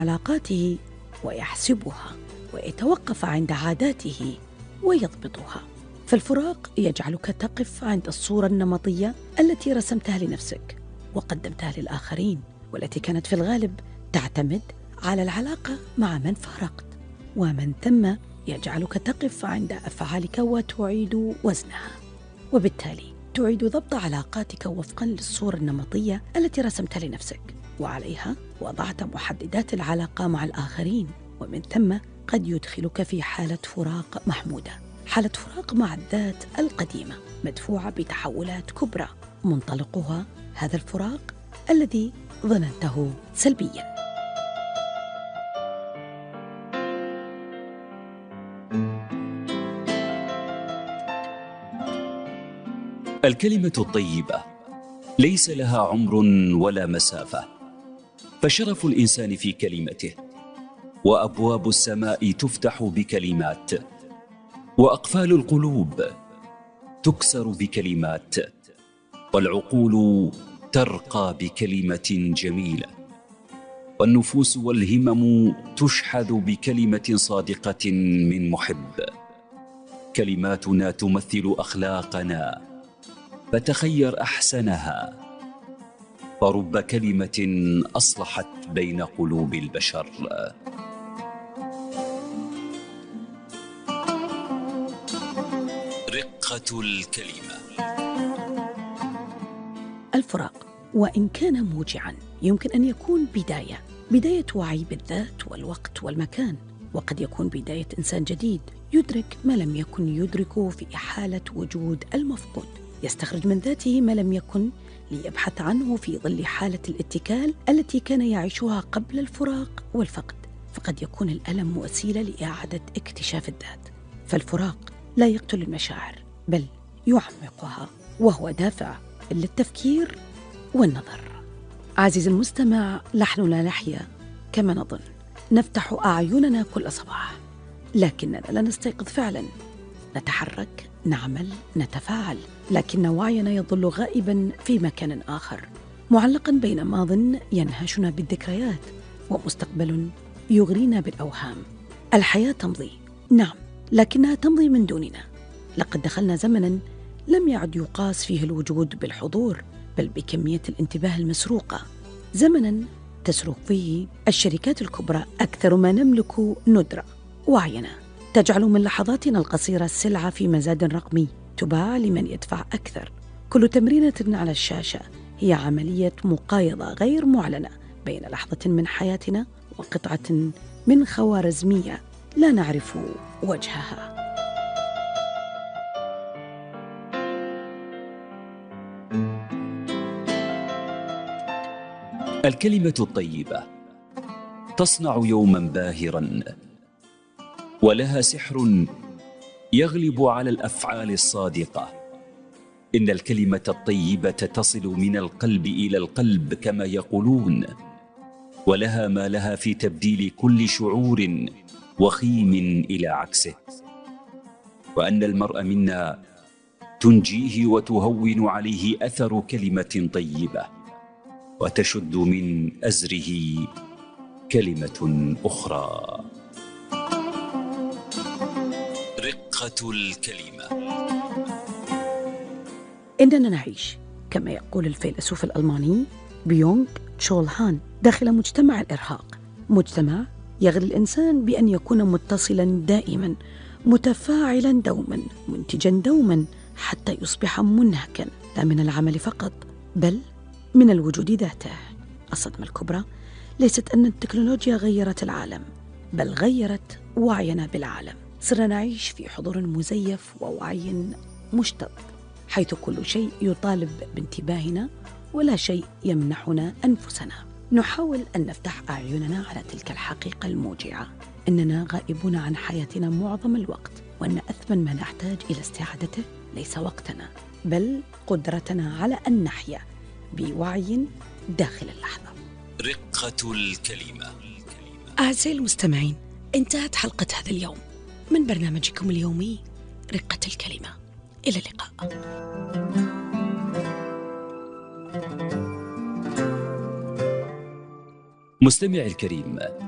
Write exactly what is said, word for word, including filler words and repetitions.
علاقاته ويحسبها ويتوقف عند عاداته ويضبطها. فالفراق يجعلك تقف عند الصورة النمطية التي رسمتها لنفسك وقدمتها للآخرين، والتي كانت في الغالب تعتمد على العلاقة مع من فارقت، ومن ثم يجعلك تقف عند أفعالك وتعيد وزنها، وبالتالي تعيد ضبط علاقاتك وفقا للصورة النمطية التي رسمتها لنفسك، وعليها وضعت محددات العلاقة مع الآخرين، ومن ثم قد يدخلك في حالة فراق محمودة، حالة فراق مع الذات القديمة مدفوعة بتحولات كبرى منطلقها هذا الفراق الذي ظننته سلبياً. الكلمة الطيبة ليس لها عمر ولا مسافة، فشرف الإنسان في كلمته، وأبواب السماء تفتح بكلمات، وأقفال القلوب تكسر بكلمات، والعقول ترقى بكلمة جميلة، والنفوس والهمم تشحذ بكلمة صادقة من محب. كلماتنا تمثل أخلاقنا، فتخير أحسنها، فرب كلمة أصلحت بين قلوب البشر. رقة الكلمة. الفراق وإن كان موجعاً يمكن أن يكون بداية بداية وعي بالذات والوقت والمكان، وقد يكون بداية إنسان جديد يدرك ما لم يكن يدركه في حالة وجود المفقود، يستخرج من ذاته ما لم يكن ليبحث عنه في ظل حالة الاتكال التي كان يعيشها قبل الفراق والفقد. فقد يكون الألم وسيلة لإعادة اكتشاف الذات. فالفراق لا يقتل المشاعر بل يعمقها، وهو دافع للتفكير والنظر. عزيزي المستمع، نحن لا نحيا كما نظن، نفتح أعيننا كل صباح لكننا لا نستيقظ فعلا، نتحرك، نعمل، نتفاعل، لكن وعينا يظل غائبا في مكان آخر، معلقا بين ماض ينهشنا بالذكريات ومستقبل يغرينا بالأوهام. الحياة تمضي، نعم، لكنها تمضي من دوننا. لقد دخلنا زمنا لم يعد يقاس فيه الوجود بالحضور بل بكمية الانتباه المسروقة، زمنا تسرق فيه الشركات الكبرى أكثر ما نملك ندرة. وعينا تجعل من لحظاتنا القصيرة سلعة في مزاد رقمي تباع لمن يدفع أكثر. كل تمرينة على الشاشة هي عملية مقايضة غير معلنة بين لحظة من حياتنا وقطعة من خوارزمية لا نعرف وجهها. الكلمة الطيبة تصنع يوما باهرا، ولها سحر يغلب على الأفعال الصادقة. إن الكلمة الطيبة تصل من القلب إلى القلب كما يقولون، ولها ما لها في تبديل كل شعور وخيم إلى عكسه، وأن المرء منا تنجيه وتهون عليه أثر كلمة طيبة، وتشد من أزره كلمة أخرى. رقة الكلمة. إننا نعيش كما يقول الفيلسوف الألماني بيونغ تشول هان داخل مجتمع الإرهاق، مجتمع يغري الإنسان بأن يكون متصلا دائما، متفاعلا دوما، منتجا دوما، حتى يصبح منهكا لا من العمل فقط بل من الوجود ذاته. الصدمة الكبرى ليست أن التكنولوجيا غيرت العالم بل غيرت وعينا بالعالم. صرنا نعيش في حضور مزيف ووعي مشتت، حيث كل شيء يطالب بانتباهنا ولا شيء يمنحنا أنفسنا. نحاول أن نفتح أعيننا على تلك الحقيقة الموجعة، أننا غائبون عن حياتنا معظم الوقت، وأن أثمن ما نحتاج إلى استعادته ليس وقتنا بل قدرتنا على أن نحيا بوعي داخل اللحظة. رقة الكلمة. أعزائي المستمعين، انتهت حلقة هذا اليوم من برنامجكم اليومي رقة الكلمة. إلى اللقاء. مستمع الكريم،